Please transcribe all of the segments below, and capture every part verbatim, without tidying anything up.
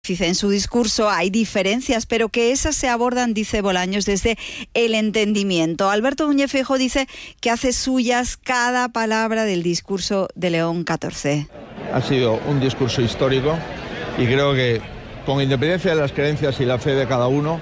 Dice en su discurso hay diferencias, pero que esas se abordan, dice Bolaños, desde el entendimiento. Alberto Núñez Feijóo dice que hace suyas cada palabra del discurso de León catorce. Ha sido un discurso histórico y creo que, con independencia de las creencias y la fe de cada uno,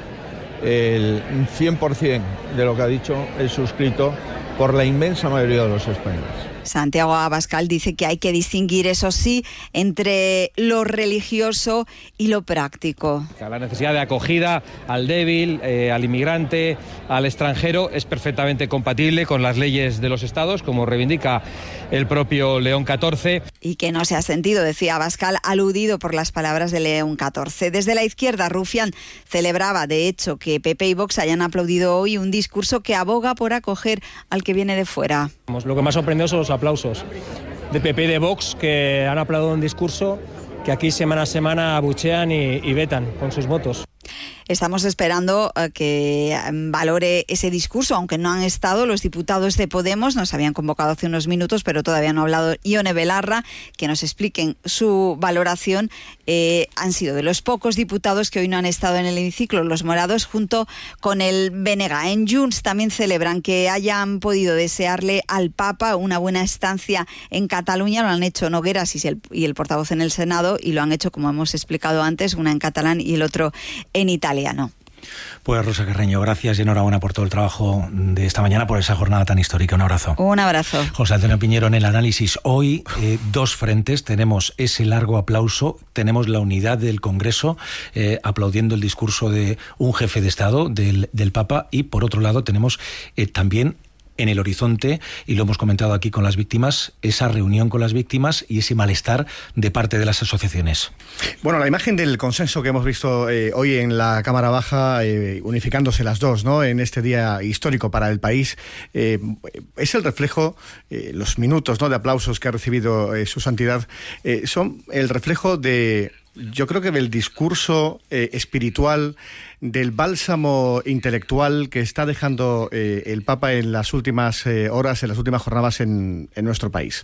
el cien por ciento de lo que ha dicho es suscrito por la inmensa mayoría de los españoles. Santiago Abascal dice que hay que distinguir, eso sí, entre lo religioso y lo práctico. La necesidad de acogida al débil, eh, al inmigrante, al extranjero, es perfectamente compatible con las leyes de los estados, como reivindica el propio León catorce. Y que no se ha sentido, decía Abascal, aludido por las palabras de León catorce. Desde la izquierda, Rufián celebraba, de hecho, que P P y Vox hayan aplaudido hoy un discurso que aboga por acoger al que viene de fuera. Lo que más sorprendió son los aplausos de P P y de Vox, que han aplaudido un discurso que aquí semana a semana abuchean y, y vetan con sus votos. Estamos esperando uh, que um, valore ese discurso, aunque no han estado los diputados de Podemos, nos habían convocado hace unos minutos, pero todavía no ha hablado Ione Belarra, que nos expliquen su valoración. Eh, han sido de los pocos diputados que hoy no han estado en el hemiciclo, los morados, junto con el B N G. En Junts también celebran que hayan podido desearle al Papa una buena estancia en Cataluña. Lo han hecho Nogueras y el, y el portavoz en el Senado, y lo han hecho, como hemos explicado antes, una en catalán y el otro en italiano. Pues Rosa Carreño, gracias y enhorabuena por todo el trabajo de esta mañana, por esa jornada tan histórica. Un abrazo. Un abrazo. José Antonio Piñero en el análisis. Hoy eh, dos frentes, tenemos ese largo aplauso, tenemos la unidad del Congreso eh, aplaudiendo el discurso de un jefe de Estado, del, del Papa, y por otro lado tenemos eh, también en el horizonte, y lo hemos comentado aquí con las víctimas, esa reunión con las víctimas y ese malestar de parte de las asociaciones. Bueno, la imagen del consenso que hemos visto eh, hoy en la Cámara Baja, eh, unificándose las dos, ¿no?, en este día histórico para el país, eh, es el reflejo, eh, los minutos, ¿no?, de aplausos que ha recibido eh, su santidad, eh, son el reflejo de, yo creo que del discurso eh, espiritual, del bálsamo intelectual que está dejando eh, el Papa en las últimas eh, horas, en las últimas jornadas en, en nuestro país.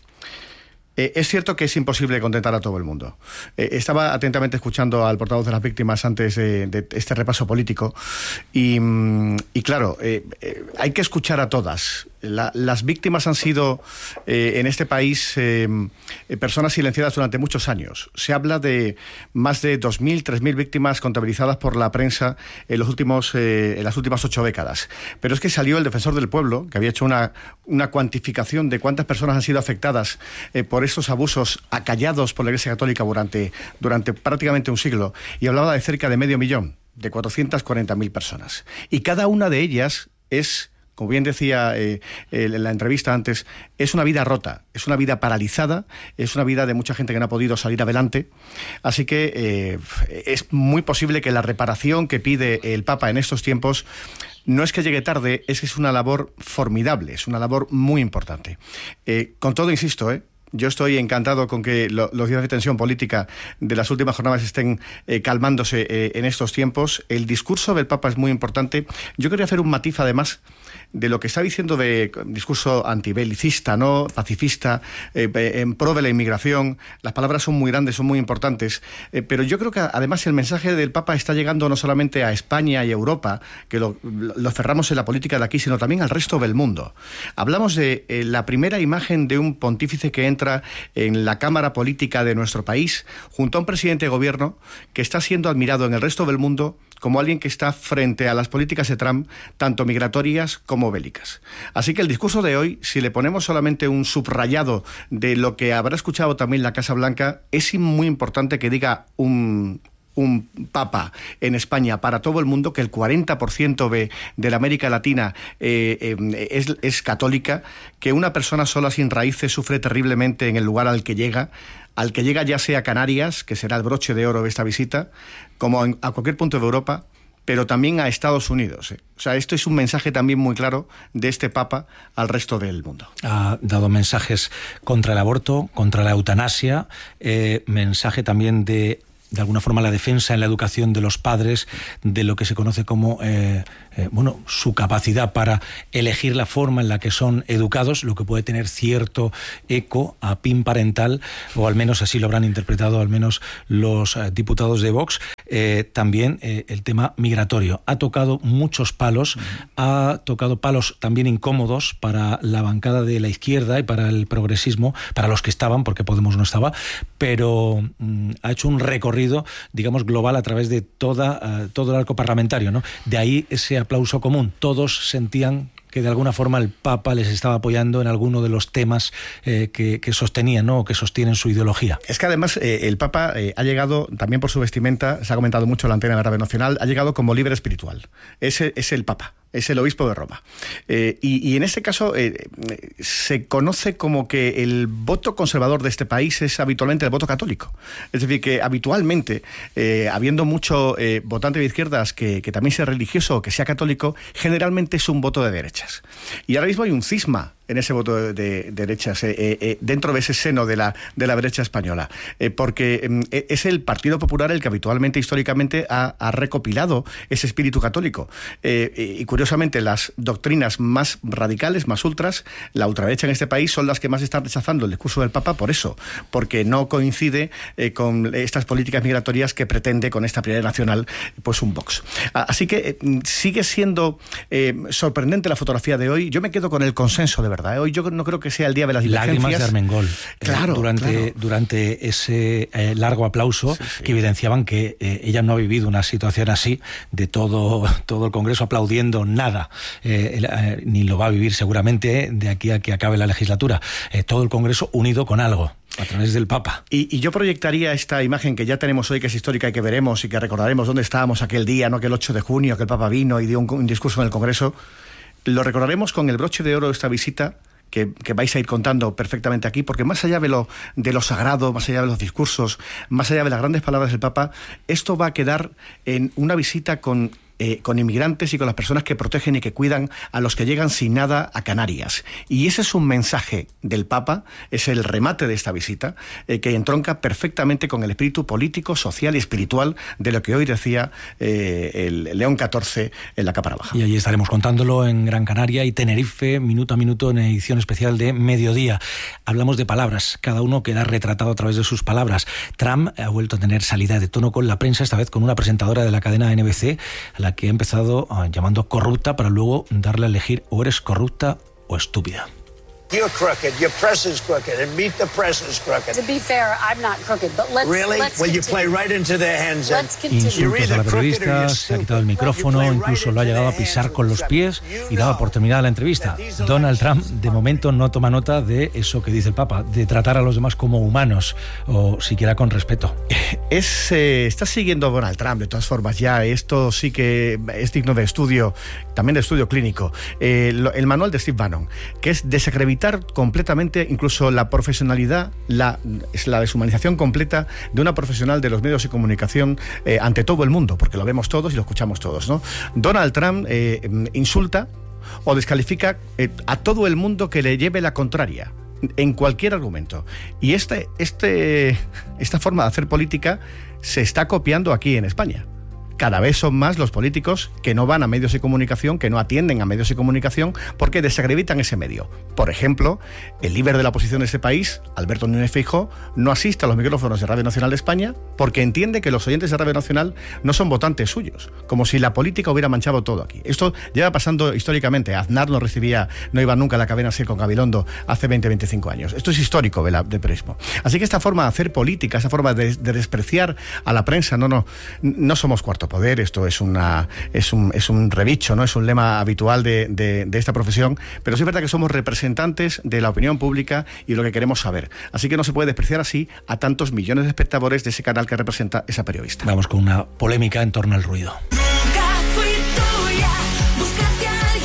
Eh, es cierto que es imposible contentar a todo el mundo. Eh, estaba atentamente escuchando al portavoz de las víctimas antes eh, de este repaso político y, y claro, eh, eh, hay que escuchar a todas. La, las víctimas han sido eh, en este país eh, personas silenciadas durante muchos años. Se habla de más de dos mil, tres mil víctimas contabilizadas por la prensa en, los últimos, eh, en las últimas ocho décadas. Pero es que salió el Defensor del Pueblo, que había hecho una, una cuantificación de cuántas personas han sido afectadas eh, por estos abusos acallados por la Iglesia Católica durante, durante prácticamente un siglo, y hablaba de cerca de medio millón, de cuatrocientas cuarenta mil personas. Y cada una de ellas es, como bien decía eh, en la entrevista antes, es una vida rota, es una vida paralizada, es una vida de mucha gente que no ha podido salir adelante. Así que eh, es muy posible que la reparación que pide el Papa en estos tiempos no es que llegue tarde, es que es una labor formidable, es una labor muy importante. Eh, con todo, insisto, ¿eh? Yo estoy encantado con que lo, los días de tensión política de las últimas jornadas estén eh, calmándose eh, en estos tiempos. El discurso del Papa es muy importante. Yo quería hacer un matiz, además, de lo que está diciendo de discurso antibelicista, ¿no?, pacifista, eh, en pro de la inmigración. Las palabras son muy grandes, son muy importantes, eh, pero yo creo que además el mensaje del Papa está llegando no solamente a España y Europa, que lo, lo cerramos en la política de aquí, sino también al resto del mundo. Hablamos de eh, la primera imagen de un pontífice que entra en la cámara política de nuestro país, junto a un presidente de gobierno que está siendo admirado en el resto del mundo como alguien que está frente a las políticas de Trump, tanto migratorias como bélicas. Así que el discurso de hoy, si le ponemos solamente un subrayado de lo que habrá escuchado también la Casa Blanca, es muy importante que diga un... un papa en España para todo el mundo, que el cuarenta por ciento de, de la América Latina eh, eh, es, es católica, que una persona sola sin raíces sufre terriblemente en el lugar al que llega, al que llega ya sea Canarias, que será el broche de oro de esta visita, como en, a cualquier punto de Europa, pero también a Estados Unidos. ¿eh? O sea, esto es un mensaje también muy claro de este Papa al resto del mundo. Ha dado mensajes contra el aborto, contra la eutanasia, eh, mensaje también de de alguna forma la defensa en la educación de los padres, de lo que se conoce como eh, eh, bueno, su capacidad para elegir la forma en la que son educados, lo que puede tener cierto eco a pin parental, o al menos así lo habrán interpretado al menos los eh, diputados de Vox. Eh, también eh, el tema migratorio. Ha tocado muchos palos, uh-huh. ha tocado palos también incómodos para la bancada de la izquierda y para el progresismo, para los que estaban, porque Podemos no estaba, pero mm, ha hecho un recorrido, digamos, global a través de toda, uh, todo el arco parlamentario, ¿no? De ahí ese aplauso común. Todos sentían que de alguna forma el Papa les estaba apoyando en alguno de los temas eh, que, que sostenían, ¿no? O que sostienen su ideología. Es que además eh, el Papa eh, ha llegado, también por su vestimenta, se ha comentado mucho en la antena de Radio Nacional, ha llegado como líder espiritual. Ese es el Papa. Es el obispo de Roma. Eh, y, y en este caso eh, se conoce como que el voto conservador de este país es habitualmente el voto católico. Es decir, que habitualmente, eh, habiendo mucho eh, votante de izquierdas que, que también sea religioso o que sea católico, generalmente es un voto de derechas. Y ahora mismo hay un cisma en ese voto de, de derechas, eh, eh, dentro de ese seno de la, de la derecha española, eh, porque eh, es el Partido Popular el que habitualmente, históricamente, ha, ha recopilado ese espíritu católico. Eh, y curiosamente, las doctrinas más radicales, más ultras, la ultraderecha en este país, son las que más están rechazando el discurso del Papa por eso, porque no coincide eh, con estas políticas migratorias que pretende con esta prioridad nacional, pues un Vox. Así que eh, sigue siendo eh, sorprendente la fotografía de hoy. Yo me quedo con el consenso de verdad. Hoy yo no creo que sea el día de las divergencias. Lágrimas de Armengol. Claro, eh, durante, claro. durante ese eh, largo aplauso, sí, sí. que evidenciaban que eh, ella no ha vivido una situación así, de todo, todo el Congreso aplaudiendo nada, eh, eh, ni lo va a vivir seguramente de aquí a que acabe la legislatura. Eh, todo el Congreso unido con algo, a través del Papa. Y, y yo proyectaría esta imagen que ya tenemos hoy, que es histórica y que veremos y que recordaremos dónde estábamos aquel día, no aquel ocho de junio, que el Papa vino y dio un, un discurso en el Congreso. Lo recordaremos con el broche de oro de esta visita, que, que vais a ir contando perfectamente aquí, porque más allá de lo, de lo sagrado, más allá de los discursos, más allá de las grandes palabras del Papa, esto va a quedar en una visita con... Eh, con inmigrantes y con las personas que protegen y que cuidan a los que llegan sin nada a Canarias. Y ese es un mensaje del Papa, es el remate de esta visita, eh, que entronca perfectamente con el espíritu político, social y espiritual de lo que hoy decía eh, el León catorce en la Cámara Baja. Y allí estaremos contándolo en Gran Canaria y Tenerife, minuto a minuto, en edición especial de Mediodía. Hablamos de palabras, cada uno queda retratado a través de sus palabras. Trump ha vuelto a tener salida de tono con la prensa, esta vez con una presentadora de la cadena N B C, la que ha empezado uh, llamando corrupta, para luego darle a elegir o eres corrupta o estúpida. You're crooked. Your press is crooked, and meet the press is crooked. To be fair, I'm not crooked, but let's really. Let's well, continue. you play right into their hands. Let's continue. Insultos a la periodista, se ha quitado el micrófono, incluso lo ha llegado a pisar con los pies y daba por terminada la entrevista. Donald Trump, de momento, no toma nota de eso que dice el Papa, de tratar a los demás como humanos, o siquiera con respeto. Es, eh, está siguiendo a Donald Trump, de todas formas, ya. Esto sí que es digno de estudio, también de estudio clínico. Eh, lo, el manual de Steve Bannon, que es desacreditar completamente incluso la profesionalidad, la, es la deshumanización completa de una profesional de los medios de comunicación eh, ante todo el mundo, porque lo vemos todos y lo escuchamos todos, ¿no? Donald Trump eh, insulta o descalifica eh, a todo el mundo que le lleve la contraria en cualquier argumento. Y este, este, esta forma de hacer política se está copiando aquí en España. Cada vez son más los políticos que no van a medios de comunicación, que no atienden a medios de comunicación, porque desacreditan ese medio. Por ejemplo, el líder de la oposición de este país, Alberto Núñez Feijóo, no asiste a los micrófonos de Radio Nacional de España porque entiende que los oyentes de Radio Nacional no son votantes suyos, como si la política hubiera manchado todo aquí. Esto lleva pasando históricamente. Aznar no recibía, no iba nunca a la cadena SER con Gabilondo hace veinte, veinticinco años. Esto es histórico de la, del periodismo. Así que esta forma de hacer política, esa forma de, de despreciar a la prensa, no, no, no somos cuarto poder, esto es una es un, es un rebicho, ¿no? Es un lema habitual de, de, de esta profesión, pero sí es verdad que somos representantes de la opinión pública y lo que queremos saber. Así que no se puede despreciar así a tantos millones de espectadores de ese canal que representa esa periodista. Vamos con una polémica en torno al ruido. Nunca fui tuya, búscate a alguien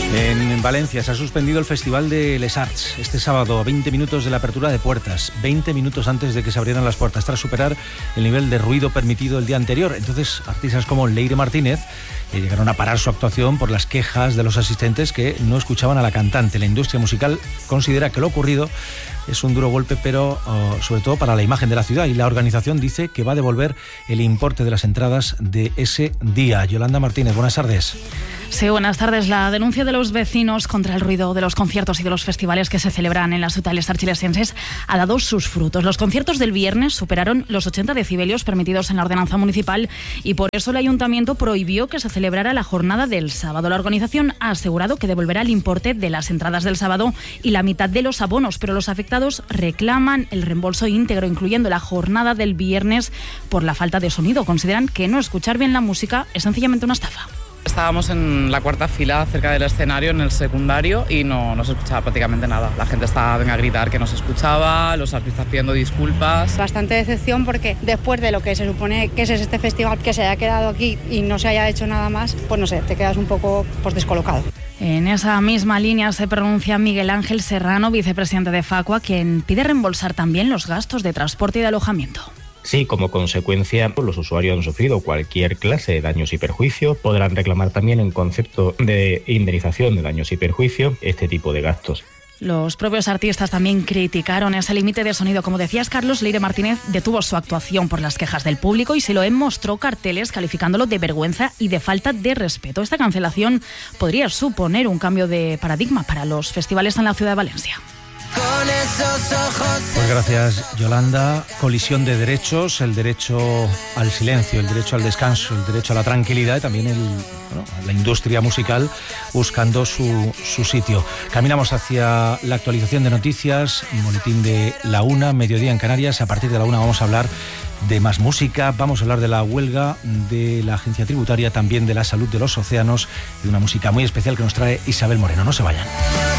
En Valencia se ha suspendido el Festival de Les Arts este sábado, a veinte minutos de la apertura de puertas, veinte minutos antes de que se abrieran las puertas, tras superar el nivel de ruido permitido el día anterior. Entonces, artistas como Leire Martínez eh, llegaron a parar su actuación por las quejas de los asistentes que no escuchaban a la cantante. La industria musical considera que lo ocurrido es un duro golpe, pero oh, sobre todo para la imagen de la ciudad, y la organización dice que va a devolver el importe de las entradas de ese día. Yolanda Martínez, buenas tardes. Sí, buenas tardes. La denuncia de los vecinos contra el ruido de los conciertos y de los festivales que se celebran en las ciudades archilesenses ha dado sus frutos. Los conciertos del viernes superaron los ochenta decibelios permitidos en la ordenanza municipal y por eso el ayuntamiento prohibió que se celebrara la jornada del sábado. La organización ha asegurado que devolverá el importe de las entradas del sábado y la mitad de los abonos, pero los afectados reclaman el reembolso íntegro, incluyendo la jornada del viernes, por la falta de sonido. Consideran que no escuchar bien la música es sencillamente una estafa. Estábamos en la cuarta fila cerca del escenario, en el secundario, y no, no se escuchaba prácticamente nada. La gente estaba venga a gritar que no se escuchaba, los artistas pidiendo disculpas. Bastante decepción porque después de lo que se supone que es este festival, que se haya quedado aquí y no se haya hecho nada más, pues no sé, te quedas un poco pues, descolocado. En esa misma línea se pronuncia Miguel Ángel Serrano, vicepresidente de Facua, quien pide reembolsar también los gastos de transporte y de alojamiento. Sí, como consecuencia, los usuarios han sufrido cualquier clase de daños y perjuicios. Podrán reclamar también en concepto de indemnización de daños y perjuicios este tipo de gastos. Los propios artistas también criticaron ese límite de sonido. Como decías, Carlos, Leire Martínez detuvo su actuación por las quejas del público y Siloé mostró carteles calificándolo de vergüenza y de falta de respeto. Esta cancelación podría suponer un cambio de paradigma para los festivales en la ciudad de Valencia. Pues gracias, Yolanda. Colisión de derechos, el derecho al silencio, el derecho al descanso, el derecho a la tranquilidad y también el, bueno, la industria musical buscando su, su sitio. Caminamos hacia la actualización de noticias, boletín de la una, mediodía en Canarias. A partir de la una vamos a hablar de más música, vamos a hablar de la huelga de la agencia tributaria, también de la salud de los océanos y una música muy especial que nos trae Isabel Moreno. No se vayan.